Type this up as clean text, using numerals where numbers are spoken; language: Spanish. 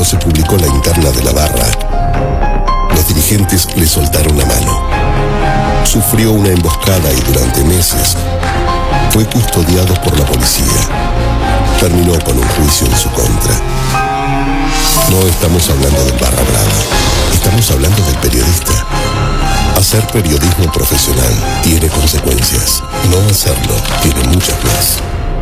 cuando se publicó la interna de la barra, los dirigentes le soltaron la mano. Sufrió una emboscada y durante meses fue custodiado por la policía. Terminó con un juicio en su contra. No estamos hablando del barra brava, estamos hablando del periodista. Hacer periodismo profesional tiene consecuencias. No hacerlo tiene muchas más.